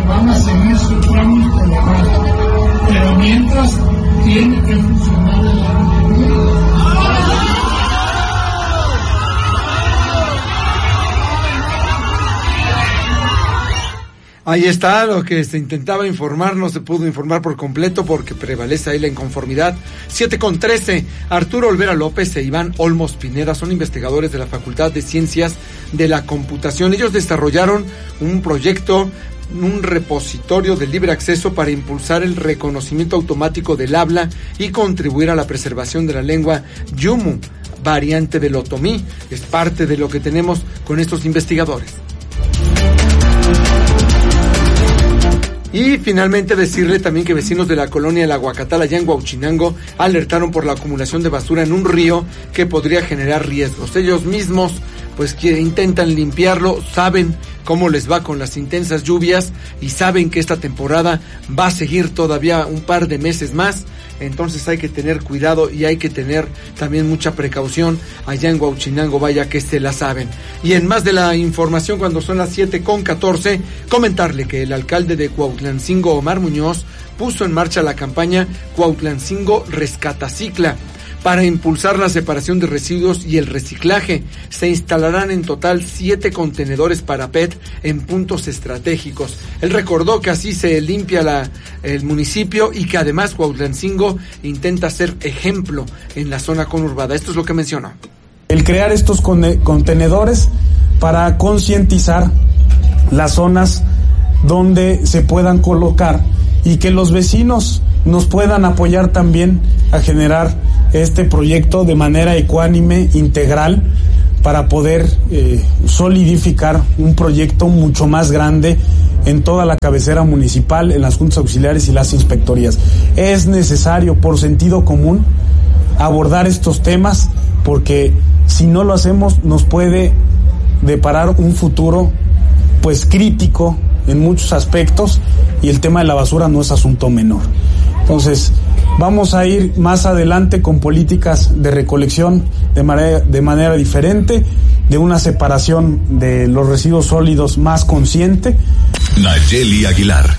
van a seguir su trámite legal, pero mientras tiene que funcionar el aeropuerto. Ahí está lo que se intentaba informar, no se pudo informar por completo porque prevalece ahí la inconformidad. 7:13, Arturo Olvera López e Iván Olmos Pineda son investigadores de la Facultad de Ciencias de la Computación. Ellos desarrollaron un proyecto, un repositorio de libre acceso para impulsar el reconocimiento automático del habla y contribuir a la preservación de la lengua Yumu, variante del otomí. Es parte de lo que tenemos con estos investigadores. Y finalmente decirle también que vecinos de la colonia La Aguacatal allá en Huauchinango alertaron por la acumulación de basura en un río que podría generar riesgos. Ellos mismos pues que intentan limpiarlo, saben cómo les va con las intensas lluvias y saben que esta temporada va a seguir todavía un par de meses más. Entonces hay que tener cuidado y hay que tener también mucha precaución allá en Huauchinango, vaya que se la saben. Y en más de la información, cuando son las 7:14, comentarle que el alcalde de Cuautlancingo, Omar Muñoz, puso en marcha la campaña Cuautlancingo Rescatacicla para impulsar la separación de residuos y el reciclaje. Se instalarán en total 7 contenedores para PET en puntos estratégicos. Él recordó que así se limpia el municipio y que además Cuautlancingo intenta ser ejemplo en la zona conurbada. Esto es lo que mencionó. El crear estos contenedores para concientizar las zonas donde se puedan colocar y que los vecinos nos puedan apoyar también a generar este proyecto de manera ecuánime, integral, para poder solidificar un proyecto mucho más grande en toda la cabecera municipal, en las juntas auxiliares y las inspectorías. Es necesario, por sentido común, abordar estos temas, porque si no lo hacemos nos puede deparar un futuro pues crítico en muchos aspectos, y el tema de la basura no es asunto menor. Entonces, vamos a ir más adelante con políticas de recolección de manera diferente, de una separación de los residuos sólidos más consciente. Nayeli Aguilar.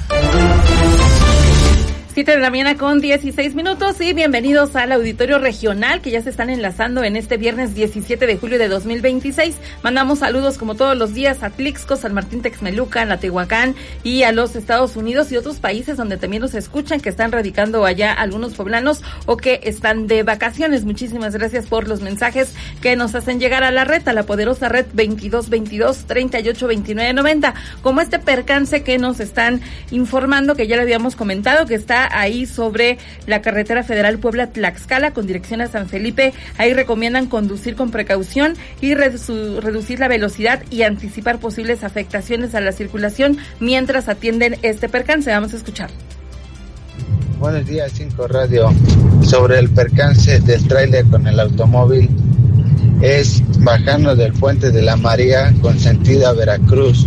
7 de la mañana con 16 minutos y bienvenidos al Auditorio Regional que ya se están enlazando en este viernes 17 de julio de 2026. Mandamos saludos como todos los días a Tlixco, San Martín Texmelucan, a Tehuacán y a los Estados Unidos y otros países donde también nos escuchan, que están radicando allá algunos poblanos o que están de vacaciones. Muchísimas gracias por los mensajes que nos hacen llegar a la red, a la poderosa red 2222-382990, como este percance que nos están informando, que ya le habíamos comentado, que está ahí sobre la carretera federal Puebla-Tlaxcala con dirección a San Felipe. Ahí recomiendan conducir con precaución y reducir la velocidad y anticipar posibles afectaciones a la circulación mientras atienden este percance. Vamos a escuchar. Buenos días, 5 Radio. Sobre el percance del tráiler con el automóvil, es bajando del Puente de la María con sentido a Veracruz.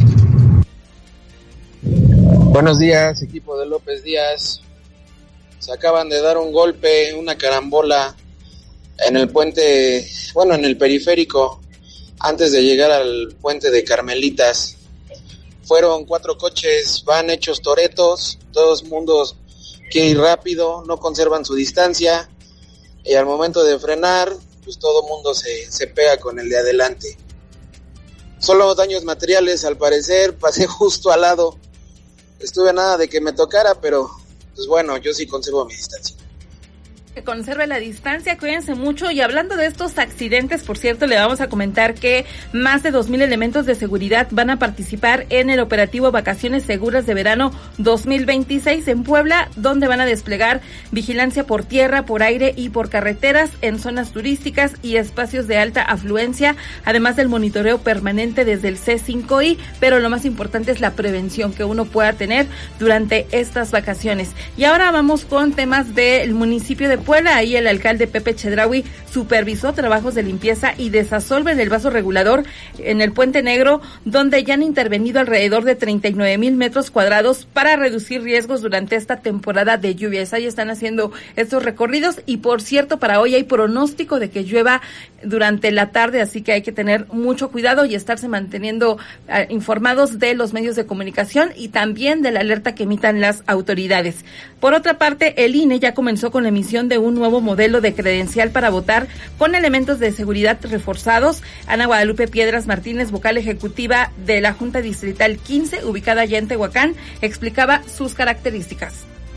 Buenos días, equipo de López Díaz. Se acaban de dar un golpe, una carambola en el puente, en el periférico, antes de llegar al puente de Carmelitas. Fueron 4 coches, van hechos toretos, todos mundos quieren ir rápido, no conservan su distancia, y al momento de frenar, pues todo mundo se pega con el de adelante. Solo daños materiales, al parecer, pasé justo al lado. Estuve a nada de que me tocara, pero pues bueno, yo sí conservo mi distancia. Que conserve la distancia, cuídense mucho. Y hablando de estos accidentes, por cierto, le vamos a comentar que más de 2,000 elementos de seguridad van a participar en el operativo Vacaciones Seguras de Verano 2026 en Puebla, donde van a desplegar vigilancia por tierra, por aire y por carreteras en zonas turísticas y espacios de alta afluencia, además del monitoreo permanente desde el C5I, pero lo más importante es la prevención que uno pueda tener durante estas vacaciones. Y ahora vamos con temas del municipio de Puebla. Ahí el alcalde Pepe Chedraui supervisó trabajos de limpieza y desasolve en el vaso regulador en el Puente Negro, donde ya han intervenido alrededor de 39,000 metros cuadrados para reducir riesgos durante esta temporada de lluvias. Ahí están haciendo estos recorridos y, por cierto, para hoy hay pronóstico de que llueva durante la tarde, así que hay que tener mucho cuidado y estarse manteniendo informados de los medios de comunicación y también de la alerta que emitan las autoridades. Por otra parte, el INE ya comenzó con la emisión de un nuevo modelo de credencial para votar con elementos de seguridad reforzados. Ana Guadalupe Piedras Martínez, vocal ejecutiva de la Junta Distrital 15, ubicada allá en Tehuacán, explicaba sus características.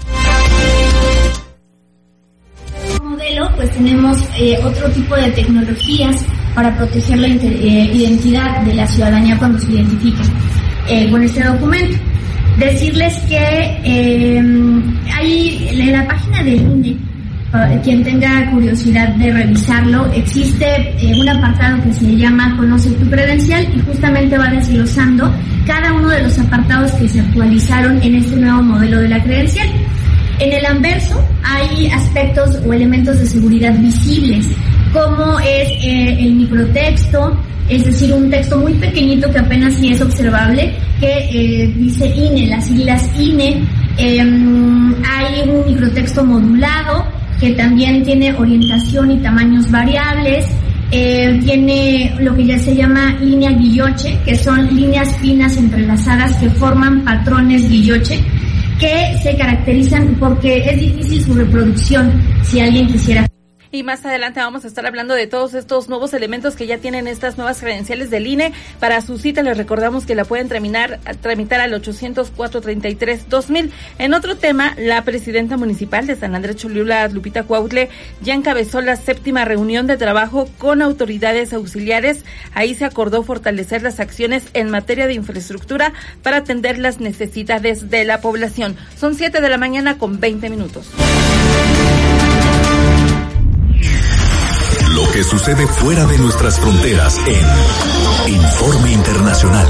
Modelo, pues tenemos otro tipo de tecnologías para proteger la identidad de la ciudadanía cuando se identifica con este documento. Decirles que hay en la página del INE, quien tenga curiosidad de revisarlo, existe un apartado que se llama Conoce tu credencial y justamente va desglosando cada uno de los apartados que se actualizaron en este nuevo modelo de la credencial. En el anverso hay aspectos o elementos de seguridad visibles, como es el microtexto, es decir, un texto muy pequeñito que apenas sí es observable, que dice INE, las siglas INE. Hay un microtexto modulado que también tiene orientación y tamaños variables. Tiene lo que ya se llama línea guilloche, que son líneas finas entrelazadas que forman patrones guilloche, que se caracterizan porque es difícil su reproducción si alguien quisiera. Y más adelante vamos a estar hablando de todos estos nuevos elementos que ya tienen estas nuevas credenciales del INE. Para su cita les recordamos que la pueden tramitar al 800-433-2000. En otro tema, la presidenta municipal de San Andrés Cholula, Lupita Cuautle, ya encabezó la 7ª reunión de trabajo con autoridades auxiliares. Ahí se acordó fortalecer las acciones en materia de infraestructura para atender las necesidades de la población. Son 7:20 a.m. Lo que sucede fuera de nuestras fronteras en Informe Internacional.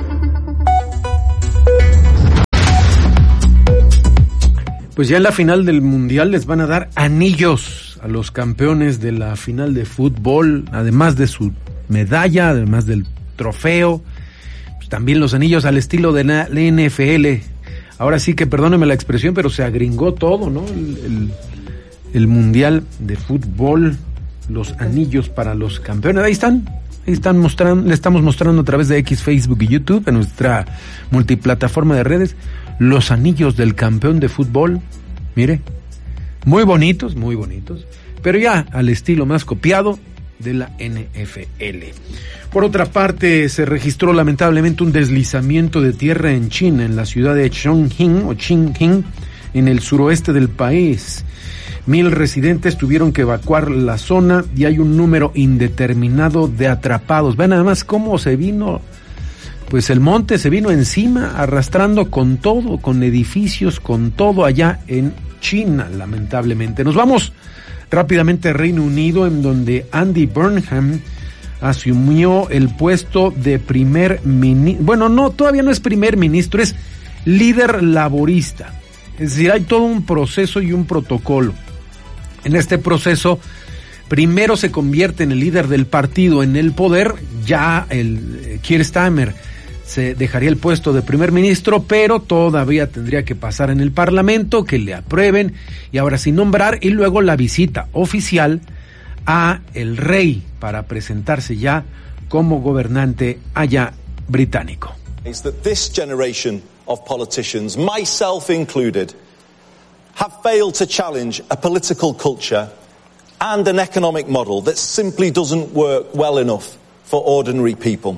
Pues ya en la final del Mundial les van a dar anillos a los campeones de la final de fútbol, además de su medalla, además del trofeo, pues también los anillos al estilo de la NFL. Ahora sí que perdónenme la expresión, pero se agringó todo, ¿no? El Mundial de fútbol, los anillos para los campeones. Ahí están mostrando, le estamos mostrando a través de X, Facebook y YouTube, en nuestra multiplataforma de redes, los anillos del campeón de fútbol. Mire, muy bonitos, pero ya al estilo más copiado de la NFL. Por otra parte, se registró lamentablemente un deslizamiento de tierra en China, en la ciudad de Chongqing, en el suroeste del país. 1,000 residentes tuvieron que evacuar la zona y hay un número indeterminado de atrapados. Ven nada más cómo se vino, pues el monte se vino encima, arrastrando con todo, con edificios, con todo allá en China, lamentablemente. Nos vamos rápidamente a Reino Unido, en donde Andy Burnham asumió el puesto de primer ministro. Bueno, no, todavía no es primer ministro, es líder laborista. Es decir, hay todo un proceso y un protocolo. En este proceso, primero se convierte en el líder del partido en el poder. Ya el Keir Starmer se dejaría el puesto de primer ministro, pero todavía tendría que pasar en el Parlamento, que le aprueben y ahora sí nombrar, y luego la visita oficial a el rey para presentarse ya como gobernante allá británico. This generation of politicians, myself included, have failed to challenge a political culture and an economic model that simply doesn't work well enough for ordinary people.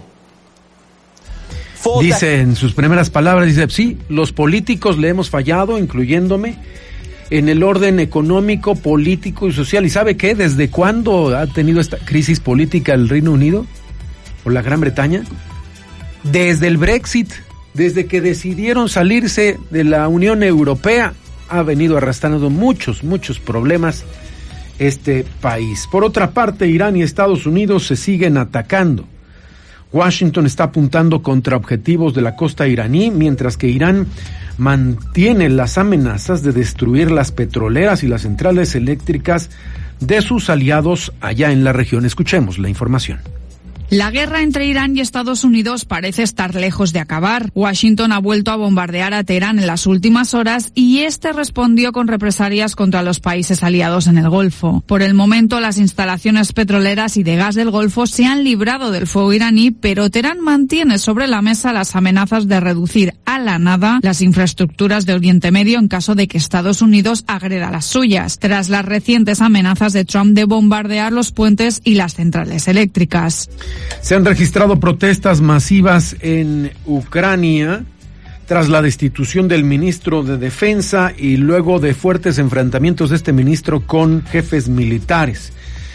Dice en sus primeras palabras, dice, sí, los políticos le hemos fallado, incluyéndome, en el orden económico, político y social. ¿Y sabe qué? ¿Desde cuándo ha tenido esta crisis política el Reino Unido o la Gran Bretaña? Desde el Brexit, desde que decidieron salirse de la Unión Europea, ha venido arrastrando muchos problemas este país. Por otra parte, Irán y Estados Unidos se siguen atacando. Washington está apuntando contra objetivos de la costa iraní, mientras que Irán mantiene las amenazas de destruir las petroleras y las centrales eléctricas de sus aliados allá en la región. Escuchemos la información. La guerra entre Irán y Estados Unidos parece estar lejos de acabar. Washington ha vuelto a bombardear a Teherán en las últimas horas y este respondió con represalias contra los países aliados en el Golfo. Por el momento, las instalaciones petroleras y de gas del Golfo se han librado del fuego iraní, pero Teherán mantiene sobre la mesa las amenazas de reducir a la nada las infraestructuras de Oriente Medio en caso de que Estados Unidos agreda las suyas, tras las recientes amenazas de Trump de bombardear los puentes y las centrales eléctricas. Se han registrado protestas masivas en Ucrania tras la destitución del ministro de Defensa y luego de fuertes enfrentamientos de este ministro con jefes militares.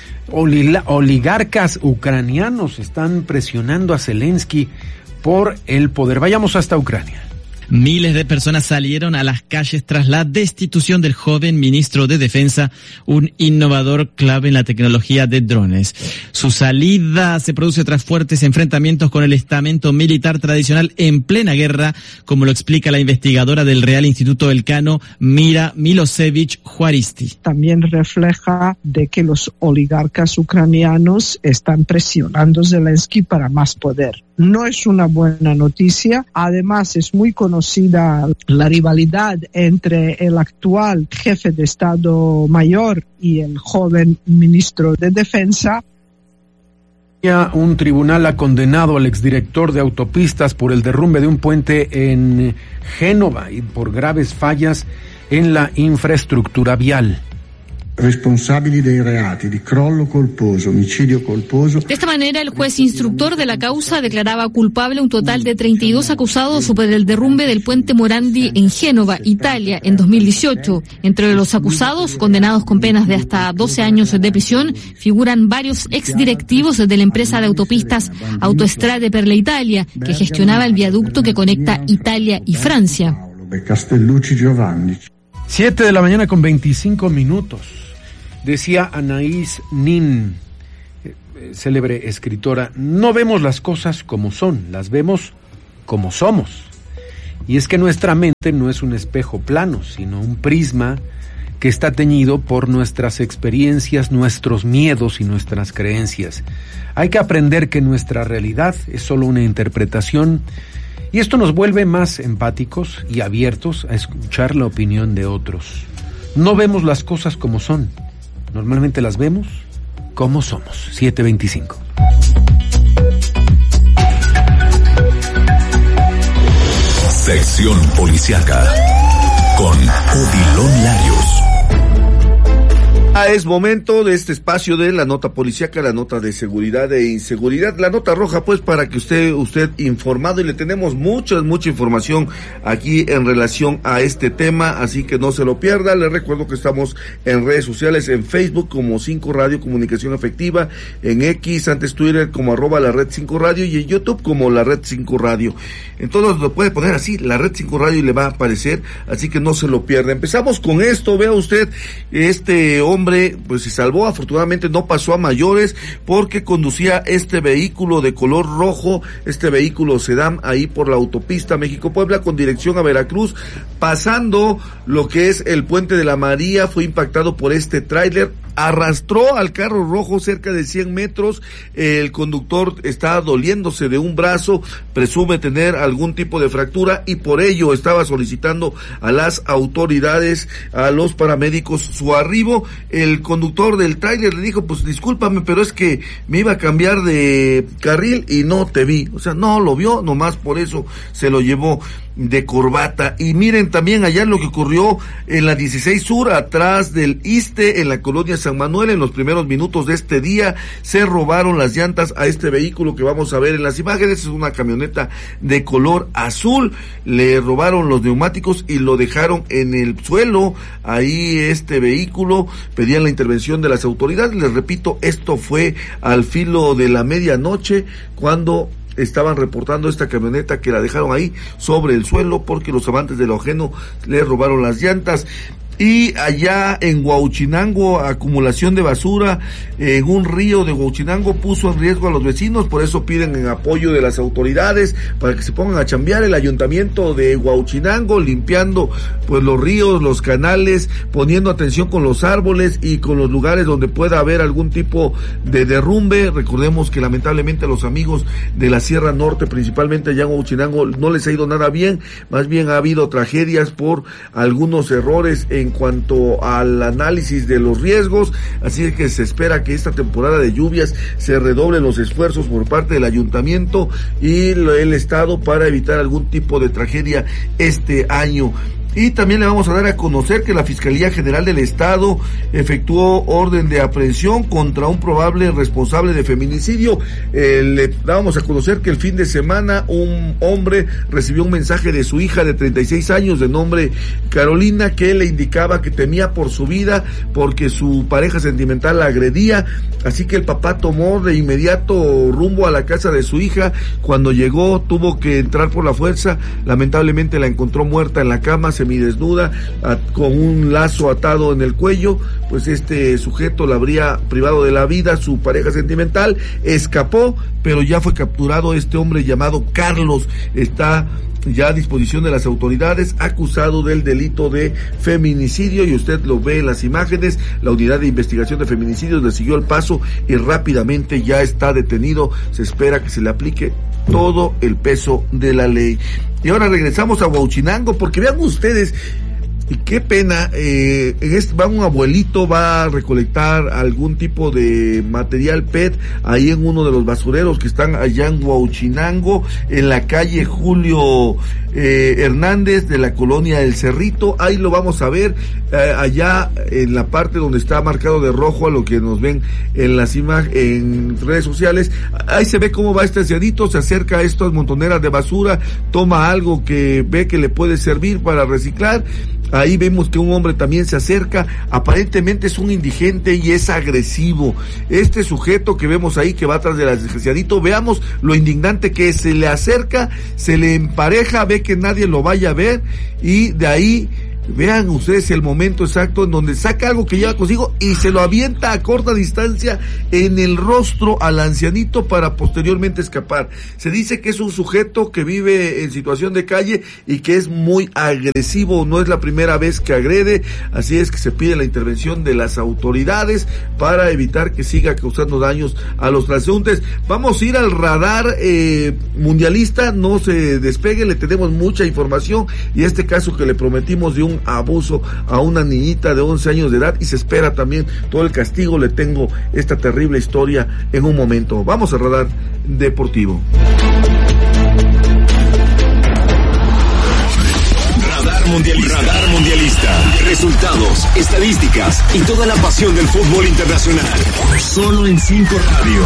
Oligarcas ucranianos están presionando a Zelensky por el poder. Vayamos hasta Ucrania. Miles de personas salieron a las calles tras la destitución del joven ministro de Defensa, un innovador clave en la tecnología de drones. Su salida se produce tras fuertes enfrentamientos con el estamento militar tradicional en plena guerra, como lo explica la investigadora del Real Instituto Elcano, Mira Milosevich Juaristi. También refleja de que los oligarcas ucranianos están presionando a Zelensky para más poder. No es una buena noticia. Además, es muy conocida la rivalidad entre el actual jefe de Estado Mayor y el joven ministro de Defensa. Un tribunal ha condenado al exdirector de autopistas por el derrumbe de un puente en Génova y por graves fallas en la infraestructura vial. Responsabili dei reati di crollo colposo, omicidio colposo. De esta manera, el juez instructor de la causa declaraba culpable un total de 32 acusados sobre el derrumbe del puente Morandi en Génova, Italia, en 2018. Entre los acusados, condenados con penas de hasta 12 años de prisión, figuran varios exdirectivos de la empresa de autopistas Autostrade per l'Italia, que gestionaba el viaducto que conecta Italia y Francia. 7 de la mañana con 25 minutos. Decía Anaïs Nin, célebre escritora, no vemos las cosas como son, las vemos como somos. Y es que nuestra mente no es un espejo plano, sino un prisma que está teñido por nuestras experiencias, nuestros miedos y nuestras creencias. Hay que aprender que nuestra realidad es solo una interpretación y esto nos vuelve más empáticos y abiertos a escuchar la opinión de otros. No vemos las cosas como son. Normalmente las vemos como somos. 7:25. Sección Policiaca con Odilon Larios. Es momento de este espacio de la nota policíaca, la nota de seguridad e inseguridad, la nota roja, pues, para que usted informado, y le tenemos mucha información aquí en relación a este tema, así que no se lo pierda. Les recuerdo que estamos en redes sociales, en Facebook como 5 Radio Comunicación Efectiva, en X, antes Twitter como @ la red 5 Radio y en YouTube como la red 5 Radio. Entonces lo puede poner así, la red 5 Radio, y le va a aparecer, así que no se lo pierda. Empezamos con esto. Vea usted, este hombre pues se salvó, afortunadamente no pasó a mayores, porque conducía este vehículo de color rojo, este vehículo sedán, ahí por la autopista México-Puebla con dirección a Veracruz, pasando lo que es el Puente de la María. Fue impactado por este tráiler, arrastró al carro rojo cerca de 100 metros, el conductor está doliéndose de un brazo, presume tener algún tipo de fractura y por ello estaba solicitando a las autoridades, a los paramédicos, su arribo. El conductor del tráiler le dijo, pues discúlpame, pero es que me iba a cambiar de carril y no te vi, o sea, no lo vio, nomás por eso se lo llevó de corbata. Y miren también allá lo que ocurrió en la 16 Sur, atrás del ISSSTE, en la colonia San Manuel. En los primeros minutos de este día se robaron las llantas a este vehículo que vamos a ver en las imágenes. Es una camioneta de color azul, le robaron los neumáticos y lo dejaron en el suelo, ahí este vehículo. Pedían la intervención de las autoridades. Les repito, esto fue al filo de la medianoche cuando estaban reportando esta camioneta, que la dejaron ahí sobre el suelo porque los amantes de lo ajeno le robaron las llantas. Y allá en Huauchinango, acumulación de basura en un río de Huauchinango puso en riesgo a los vecinos, por eso piden en apoyo de las autoridades para que se pongan a chambear. El ayuntamiento de Huauchinango limpiando pues los ríos, los canales, poniendo atención con los árboles y con los lugares donde pueda haber algún tipo de derrumbe. Recordemos que lamentablemente a los amigos de la Sierra Norte, principalmente allá en Huauchinango, no les ha ido nada bien, más bien ha habido tragedias por algunos errores en cuanto al análisis de los riesgos, así que se espera que esta temporada de lluvias se redoblen los esfuerzos por parte del ayuntamiento y el estado para evitar algún tipo de tragedia este año. Y también le vamos a dar a conocer que la Fiscalía General del Estado efectuó orden de aprehensión contra un probable responsable de feminicidio. Le dábamos a conocer que el fin de semana un hombre recibió un mensaje de su hija de 36 años de nombre Carolina, que le indicaba que temía por su vida porque su pareja sentimental la agredía. Así que el papá tomó de inmediato rumbo a la casa de su hija. Cuando llegó tuvo que entrar por la fuerza. Lamentablemente la encontró muerta en la cama, semidesnuda, con un lazo atado en el cuello. Pues este sujeto la habría privado de la vida. Su pareja sentimental escapó, pero ya fue capturado este hombre llamado Carlos. Está ya a disposición de las autoridades, acusado del delito de feminicidio, y usted lo ve en las imágenes. La unidad de investigación de feminicidios le siguió el paso y rápidamente ya está detenido. Se espera que se le aplique todo el peso de la ley. Y ahora regresamos a Huauchinango, porque vean ustedes, y qué pena, un abuelito va a recolectar algún tipo de material PET ahí en uno de los basureros que están allá en Huauchinango, en la calle Julio Hernández de la colonia El Cerrito. Ahí lo vamos a ver, allá en la parte donde está marcado de rojo, a lo que nos ven en las imágenes, en redes sociales. Ahí se ve cómo va este ancianito, se acerca a estas montoneras de basura, toma algo que ve que le puede servir para reciclar. Ahí vemos que un hombre también se acerca, aparentemente es un indigente y es agresivo. Este sujeto que vemos ahí que va atrás del ancianito, veamos lo indignante que es. Se le acerca, se le empareja, ve que nadie lo vaya a ver, y de ahí vean ustedes el momento exacto en donde saca algo que lleva consigo y se lo avienta a corta distancia en el rostro al ancianito para posteriormente escapar. Se dice que es un sujeto que vive en situación de calle y que es muy agresivo. No es la primera vez que agrede, así es que se pide la intervención de las autoridades para evitar que siga causando daños a los transeúntes. Vamos a ir al radar mundialista, no se despegue, le tenemos mucha información, y este caso que le prometimos de un abuso a una niñita de 11 años de edad, y se espera también todo el castigo. Le tengo esta terrible historia en un momento. Vamos a Radar Deportivo. Radar Mundialista. Resultados, estadísticas y toda la pasión del fútbol internacional. Solo en 5 Radio.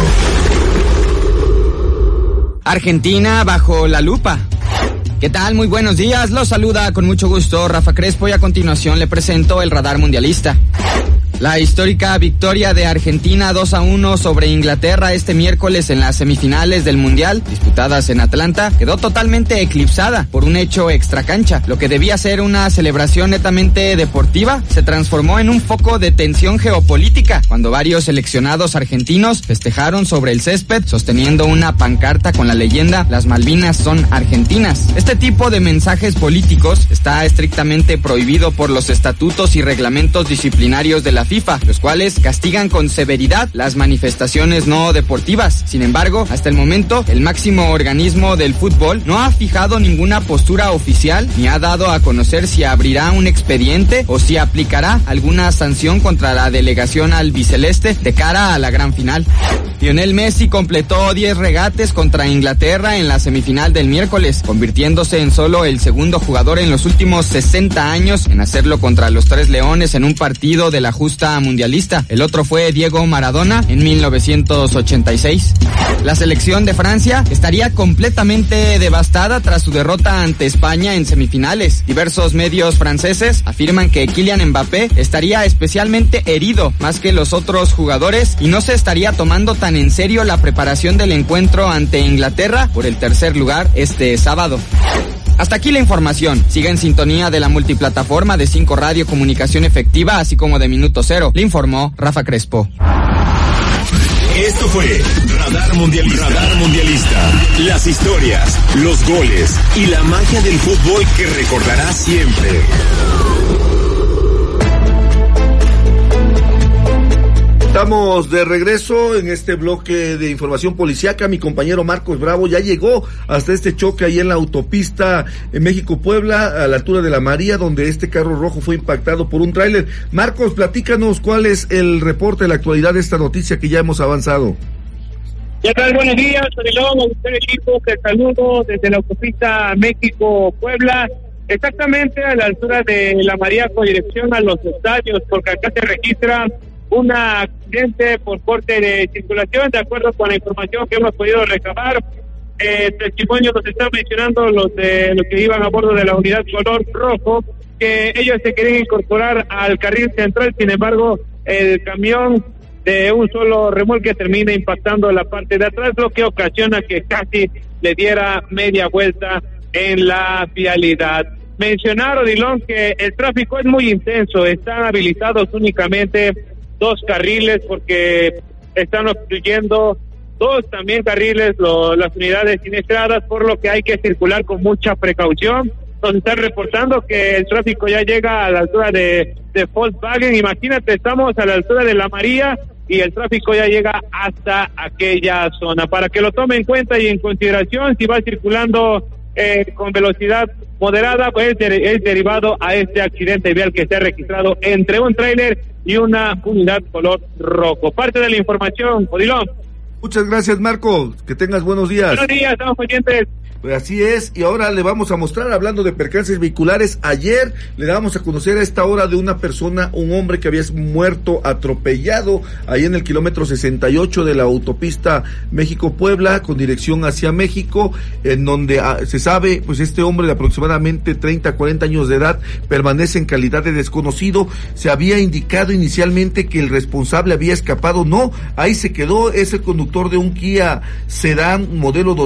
Argentina bajo la lupa. ¿Qué tal? Muy buenos días. Los saluda con mucho gusto Rafa Crespo, y a continuación le presento el Radar Mundialista. La histórica victoria de Argentina 2-1 sobre Inglaterra este miércoles en las semifinales del Mundial, disputadas en Atlanta, quedó totalmente eclipsada por un hecho extracancha. Lo que debía ser una celebración netamente deportiva se transformó en un foco de tensión geopolítica, cuando varios seleccionados argentinos festejaron sobre el césped sosteniendo una pancarta con la leyenda "Las Malvinas son argentinas". Este tipo de mensajes políticos está estrictamente prohibido por los estatutos y reglamentos disciplinarios de la FIFA, los cuales castigan con severidad las manifestaciones no deportivas. Sin embargo, hasta el momento, el máximo organismo del fútbol no ha fijado ninguna postura oficial ni ha dado a conocer si abrirá un expediente o si aplicará alguna sanción contra la delegación albiceleste de cara a la gran final. Lionel Messi completó 10 regates contra Inglaterra en la semifinal del miércoles, convirtiéndose en solo el segundo jugador en los últimos 60 años en hacerlo contra los Tres Leones en un partido de la justa mundialista. El otro fue Diego Maradona en 1986. La selección de Francia estaría completamente devastada tras su derrota ante España en semifinales. Diversos medios franceses afirman que Kylian Mbappé estaría especialmente herido más que los otros jugadores y no se estaría tomando tan en serio la preparación del encuentro ante Inglaterra por el tercer lugar este sábado. Hasta aquí la información. Siga en sintonía de la multiplataforma de 5 Radio Comunicación Efectiva, así como de Minuto Cero. Le informó Rafa Crespo. Esto fue Radar Mundialista. Las historias, los goles y la magia del fútbol que recordarás siempre. Estamos de regreso en este bloque de información policíaca. Mi compañero Marcos Bravo ya llegó hasta este choque ahí en la autopista en México-Puebla, a la altura de la María, donde este carro rojo fue impactado por un tráiler. Marcos, platícanos cuál es el reporte de la actualidad de esta noticia que ya hemos avanzado. ¿Qué tal? Buenos días, Sorilón, usted equipo, que saludo desde la autopista México-Puebla, exactamente a la altura de la María con dirección a los estadios, porque acá se registra un accidente por corte de circulación. De acuerdo con la información que hemos podido recabar, testimonio nos está mencionando los que iban a bordo de la unidad color rojo, que ellos se querían incorporar al carril central. Sin embargo, el camión de un solo remolque termina impactando la parte de atrás, lo que ocasiona que casi le diera media vuelta en la vialidad. Mencionar, Odilon, que el tráfico es muy intenso, están habilitados únicamente 2 carriles porque están obstruyendo 2 también carriles las unidades siniestradas, por lo que hay que circular con mucha precaución. Nos están reportando que el tráfico ya llega a la altura de Volkswagen. Imagínate, estamos a la altura de la María y el tráfico ya llega hasta aquella zona. Para que lo tome en cuenta y en consideración, si va circulando con velocidad moderada, pues es derivado a este accidente vial que se ha registrado entre un tráiler y una unidad color rojo. Parte de la información, Odilon. Muchas gracias, Marco. Que tengas buenos días. Buenos días, estamos pendientes. Pues así es, y ahora le vamos a mostrar, hablando de percances vehiculares, ayer le dábamos a conocer a esta hora de una persona, un hombre que había muerto atropellado ahí en el kilómetro 68 de la autopista México-Puebla con dirección hacia México, en donde se sabe, pues este hombre de aproximadamente 30 a 40 años de edad permanece en calidad de desconocido. Se había indicado inicialmente que el responsable había escapado, no, ahí se quedó, es el conductor de un Kia Sedán modelo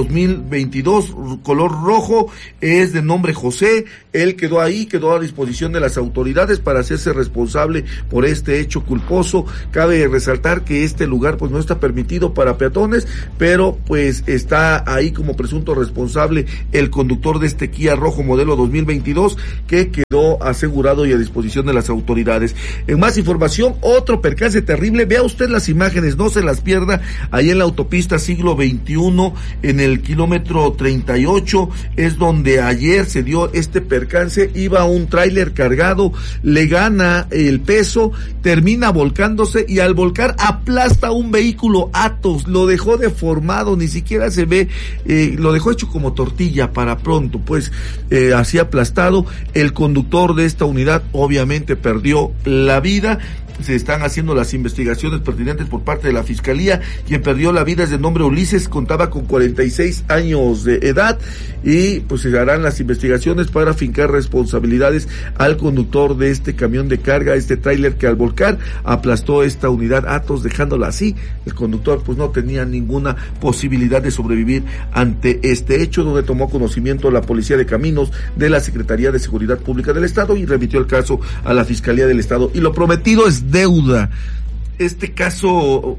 2022, color rojo, es de nombre José. Él quedó ahí, quedó a disposición de las autoridades para hacerse responsable por este hecho culposo. Cabe resaltar que este lugar pues no está permitido para peatones, pero pues está ahí como presunto responsable el conductor de este Kia rojo modelo 2022, que quedó asegurado y a disposición de las autoridades. En más información, otro percance terrible, vea usted las imágenes, no se las pierda, ahí en la autopista siglo XXI, en el kilómetro 38, es donde ayer se dio este percance. Iba un tráiler cargado, le gana el peso, termina volcándose y al volcar aplasta un vehículo Atos, lo dejó deformado, ni siquiera se ve, lo dejó hecho como tortilla para pronto, pues así aplastado. El conductor de esta unidad obviamente perdió la vida. Se están haciendo las investigaciones pertinentes por parte de la Fiscalía. Quien perdió la vida es de nombre Ulises, contaba con 46 años de edad, y pues se harán las investigaciones para fincar responsabilidades al conductor de este camión de carga, este tráiler que al volcar aplastó esta unidad Atos, dejándola así. El conductor pues no tenía ninguna posibilidad de sobrevivir ante este hecho, donde tomó conocimiento la Policía de Caminos de la Secretaría de Seguridad Pública del Estado y remitió el caso a la Fiscalía del Estado. Y lo prometido es deuda. Este caso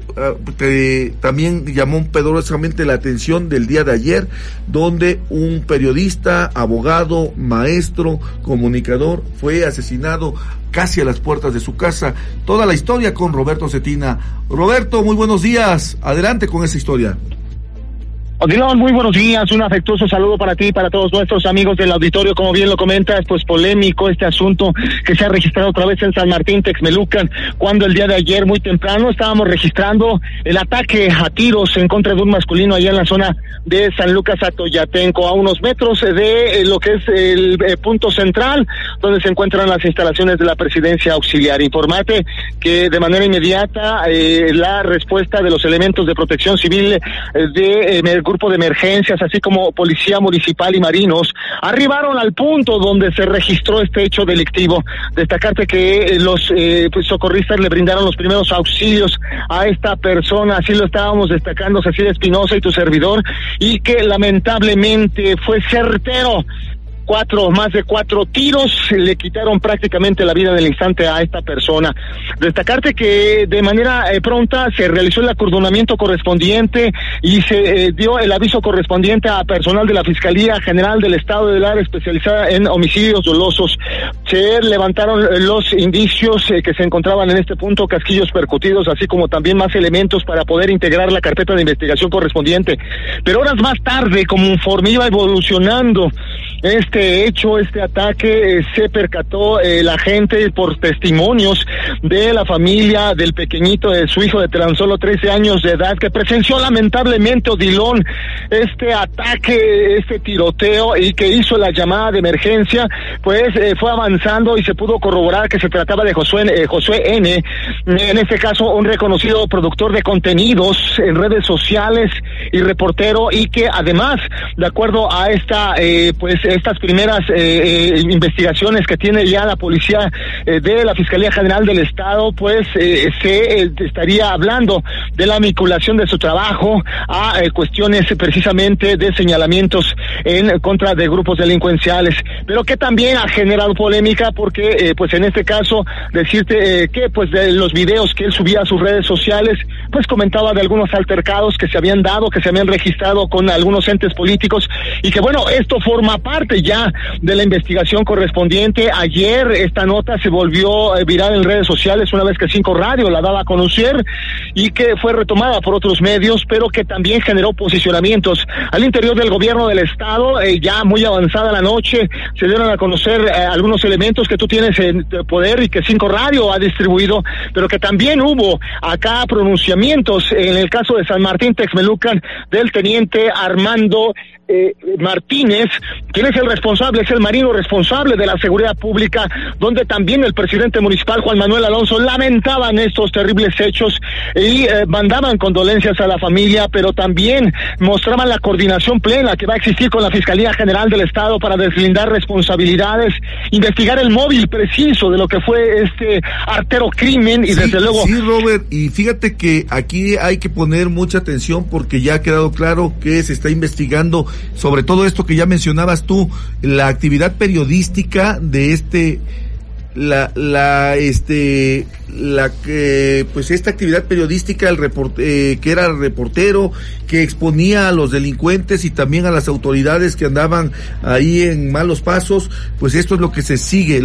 también llamó poderosamente la atención del día de ayer, donde un periodista, abogado, maestro, comunicador fue asesinado casi a las puertas de su casa. Toda la historia con Roberto Cetina. Roberto, muy buenos días. Adelante con esa historia. Odilon, muy buenos días, un afectuoso saludo para ti y para todos nuestros amigos del auditorio. Como bien lo comentas, pues polémico este asunto que se ha registrado otra vez en San Martín, Texmelucan, cuando el día de ayer muy temprano estábamos registrando el ataque a tiros en contra de un masculino allá en la zona de San Lucas Atoyatenco, a unos metros de lo que es el punto central, donde se encuentran las instalaciones de la Presidencia Auxiliar. Informate que de manera inmediata la respuesta de los elementos de protección civil de grupo de emergencias, así como policía municipal y marinos, arribaron al punto donde se registró este hecho delictivo. Destacarte que los socorristas le brindaron los primeros auxilios a esta persona, así lo estábamos destacando Cecilia Espinosa y tu servidor, y que lamentablemente fue certero más de 4 tiros, le quitaron prácticamente la vida del instante a esta persona. Destacarte que de manera pronta se realizó el acordonamiento correspondiente y se dio el aviso correspondiente a personal de la Fiscalía General del Estado del área especializada en homicidios dolosos. Se levantaron los indicios que se encontraban en este punto, casquillos percutidos, así como también más elementos para poder integrar la carpeta de investigación correspondiente. Pero horas más tarde, conforme iba evolucionando este hecho, este ataque, se percató la gente por testimonios de la familia del pequeñito, de su hijo de tan solo 13 años de edad, que presenció lamentablemente, Odilón, este ataque, este tiroteo, y que hizo la llamada de emergencia. Pues fue avanzando y se pudo corroborar que se trataba de Josué N., en este caso un reconocido productor de contenidos en redes sociales y reportero, y que además, de acuerdo a estas primeras investigaciones que tiene ya la policía de la Fiscalía General del Estado, pues se estaría hablando de la vinculación de su trabajo a cuestiones precisamente de señalamientos en contra de grupos delincuenciales, pero que también ha generado polémica porque pues en este caso decirte que pues de los videos que él subía a sus redes sociales, pues comentaba de algunos altercados que se habían dado, que se habían registrado con algunos entes políticos, y que bueno, esto forma parte ya de la investigación correspondiente. Ayer esta nota se volvió viral en redes sociales una vez que 5 Radio la daba a conocer, y que fue retomada por otros medios, pero que también generó posicionamientos al interior del gobierno del estado. Ya muy avanzada la noche se dieron a conocer algunos elementos que tú tienes en poder y que 5 Radio ha distribuido, pero que también hubo acá pronunciamientos en el caso de San Martín Texmelucan del teniente Armando Martínez, quien es el responsable, es el marino responsable de la seguridad pública, donde también el presidente municipal Juan Manuel Alonso lamentaban estos terribles hechos y mandaban condolencias a la familia, pero también mostraban la coordinación plena que va a existir con la Fiscalía General del Estado para deslindar responsabilidades, investigar el móvil preciso de lo que fue este artero crimen, y desde luego... Sí, Robert, y fíjate que aquí hay que poner mucha atención porque ya ha quedado claro que se está investigando sobre todo esto que ya mencionabas tú, la actividad periodística de esta actividad periodística, que era reportero, que exponía a los delincuentes y también a las autoridades que andaban ahí en malos pasos. Pues esto es lo que se sigue.